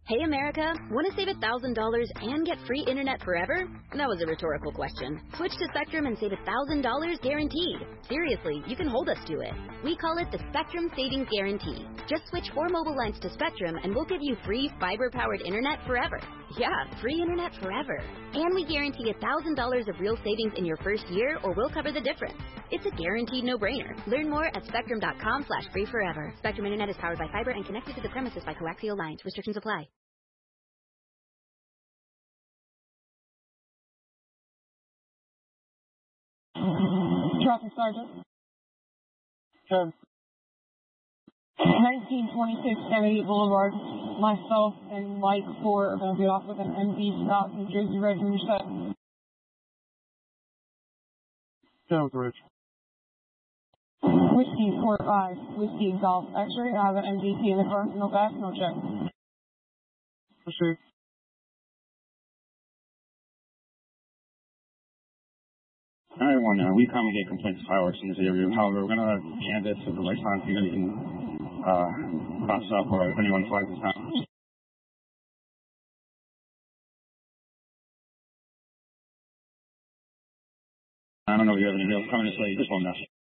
Hey America, want to save $1,000 and get free internet forever? That was a rhetorical question. Switch to Spectrum and save $1,000 guaranteed. Seriously, you can hold us to it. We call it the Spectrum Savings Guarantee. Just switch 4 mobile lines to Spectrum and we'll give you free fiber-powered internet forever. Yeah, free internet forever. And we guarantee $1,000 of real savings in your first year or we'll cover the difference. It's a guaranteed no-brainer. Learn more at spectrum.com/free forever. Spectrum Internet is powered by fiber and connected to the premises by coaxial lines. Restrictions apply. Traffic Sergeant. 1926 Kennedy Boulevard. Myself and Mike 4 are going to be off with an MV stop, New Jersey Register set. Sounds rich. Whiskey 45, Whiskey Golf X-ray. I have an MDT in the car. No gas, no check. Proceed. Everyone, we commonly get complaints of fireworks in this area. However, we're going to hand this at the right time so you guys can process up or if anyone flags this out. I don't know what you guys are going to do. I'm coming this way. Just one now.